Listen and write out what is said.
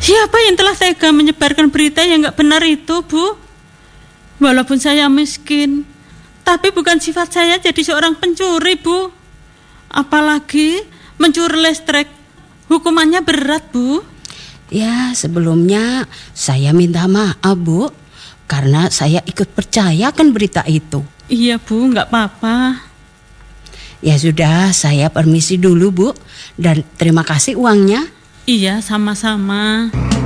Siapa yang telah tega menyebarkan berita yang nggak benar itu, Bu? Walaupun saya miskin, tapi bukan sifat saya jadi seorang pencuri, Bu. Apalagi mencuri listrik. Hukumannya berat, Bu. Ya, sebelumnya saya minta maaf, Bu, karena saya ikut percayakan berita itu. Iya, Bu, nggak apa-apa. Ya sudah, saya permisi dulu, Bu, dan terima kasih uangnya. Iya, sama-sama.